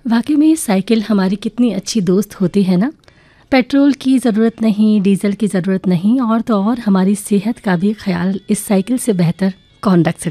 वाकई में साइकिल हमारी कितनी अच्छी दोस्त होती है ना। पेट्रोल की ज़रूरत नहीं, डीजल की ज़रूरत नहीं, और तो और हमारी सेहत का भी ख्याल इस साइकिल से बेहतर कौन रख सकता है।